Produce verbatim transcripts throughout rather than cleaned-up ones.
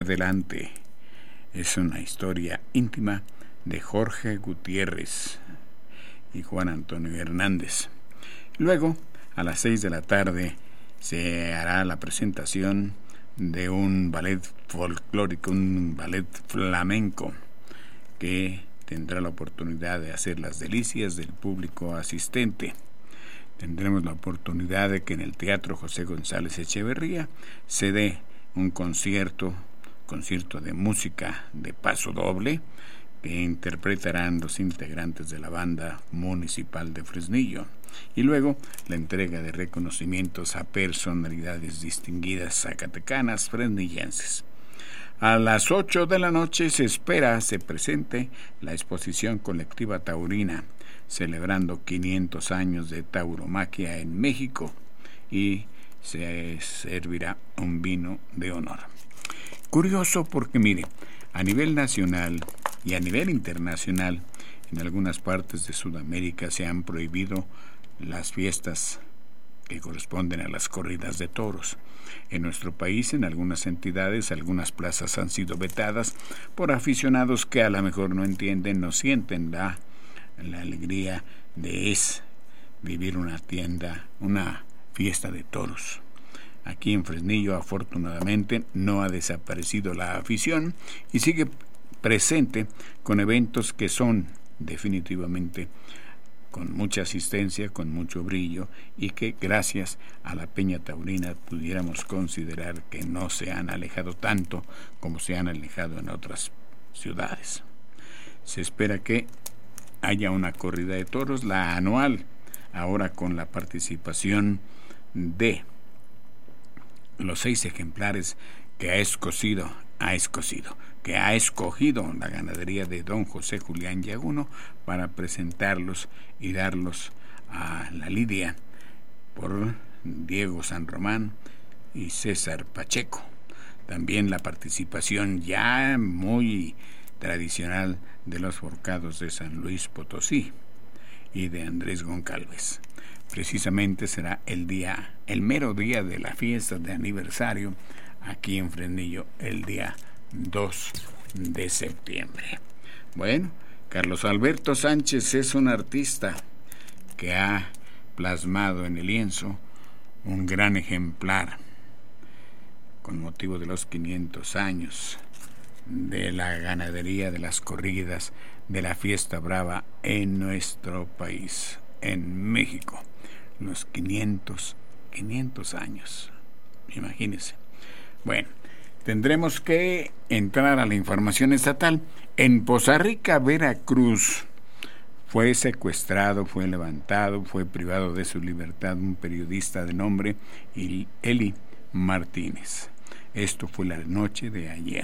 adelante. Es una historia íntima de Jorge Gutiérrez y Juan Antonio Hernández. Luego, a las seis de la tarde, se hará la presentación de un ballet folclórico, un ballet flamenco, que tendrá la oportunidad de hacer las delicias del público asistente. Tendremos la oportunidad de que en el Teatro José González Echeverría se dé un concierto, concierto de música de paso doble, que interpretarán los integrantes de la Banda Municipal de Fresnillo. Y luego la entrega de reconocimientos a personalidades distinguidas zacatecanas fresnillenses. A las ocho de la noche se espera se presente la exposición colectiva taurina, celebrando quinientos años de tauromaquia en México, y se servirá un vino de honor. Curioso porque, mire, a nivel nacional y a nivel internacional, en algunas partes de Sudamérica se han prohibido las fiestas que corresponden a las corridas de toros. En nuestro país, en algunas entidades, algunas plazas han sido vetadas por aficionados que a lo mejor no entienden, no sienten la, la alegría de es vivir una tienda, una fiesta de toros. Aquí en Fresnillo, afortunadamente, no ha desaparecido la afición y sigue presente con eventos que son definitivamente con mucha asistencia, con mucho brillo, y que gracias a la Peña Taurina pudiéramos considerar que no se han alejado tanto como se han alejado en otras ciudades. Se espera que haya una corrida de toros, la anual, ahora con la participación de los seis ejemplares que ha escogido, ha escogido, que ha escogido la ganadería de don José Julián Yaguno para presentarlos y darlos a la lidia por Diego San Román y César Pacheco. También la participación ya muy tradicional de los forcados de San Luis Potosí y de Andrés Goncalves. Precisamente será el día, el mero día de la fiesta de aniversario aquí en Fresnillo, el día dos de septiembre. Bueno, Carlos Alberto Sánchez es un artista que ha plasmado en el lienzo un gran ejemplar con motivo de los quinientos años de la ganadería, de las corridas, de la fiesta brava en nuestro país, en México. Los quinientos, quinientos años, imagínense. Bueno, tendremos que entrar a la información estatal. En Poza Rica, Veracruz, fue secuestrado, fue levantado, fue privado de su libertad un periodista de nombre Eli Martínez. Esto fue la noche de ayer.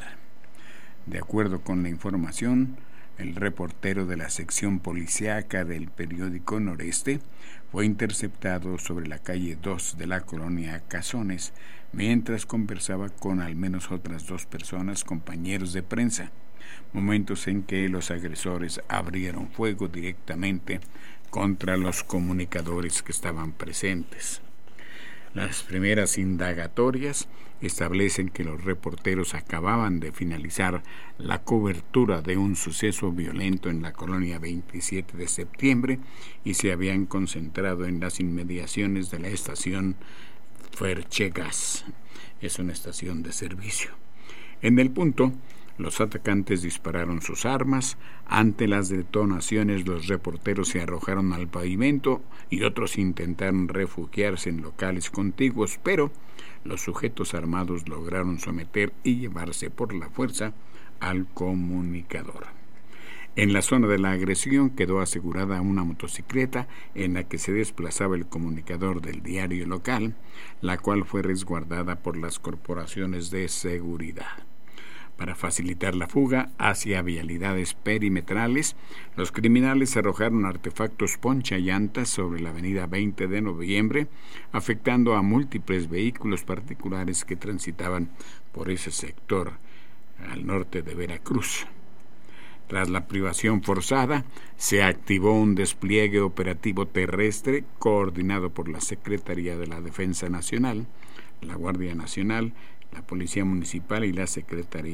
De acuerdo con la información, el reportero de la sección policíaca del periódico Noreste fue interceptado sobre la calle dos de la colonia Cazones mientras conversaba con al menos otras dos personas, compañeros de prensa, momentos en que los agresores abrieron fuego directamente contra los comunicadores que estaban presentes. Las primeras indagatorias establecen que los reporteros acababan de finalizar la cobertura de un suceso violento en la colonia veintisiete de septiembre y se habían concentrado en las inmediaciones de la estación Ferchegas. Es una estación de servicio. En el punto, los atacantes dispararon sus armas. Ante las detonaciones, los reporteros se arrojaron al pavimento y otros intentaron refugiarse en locales contiguos, pero los sujetos armados lograron someter y llevarse por la fuerza al comunicador. En la zona de la agresión quedó asegurada una motocicleta en la que se desplazaba el comunicador del diario local, la cual fue resguardada por las corporaciones de seguridad. Para facilitar la fuga hacia vialidades perimetrales, los criminales arrojaron artefactos ponchallantas sobre la avenida veinte de noviembre, afectando a múltiples vehículos particulares que transitaban por ese sector al norte de Veracruz. Tras la privación forzada, se activó un despliegue operativo terrestre coordinado por la Secretaría de la Defensa Nacional, la Guardia Nacional, la Policía Municipal y la Secretaría